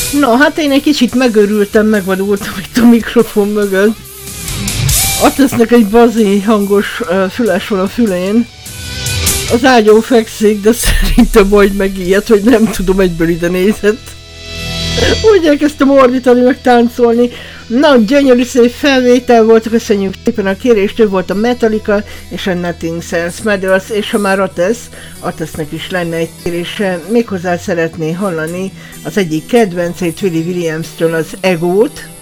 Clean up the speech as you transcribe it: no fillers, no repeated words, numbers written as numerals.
Na, hát én egy kicsit megörültem, megvadultam itt a mikrofon mögött. Attesznek egy bazi hangos füles van a fülén. Az ágyon fekszik, de szerintem majd megijed, hogy nem tudom, egyből ide nézett. Úgy elkezdtem ordítani, meg táncolni. Na, gyönyörű szép felvétel volt, köszönjük szépen a kérést, ő volt a Metallica és a Nothing Else Matters, és ha már Attesznek is lenne egy kérése, méghozzá szeretné hallani az egyik kedvencét, Willie Williams-től az Ego-t.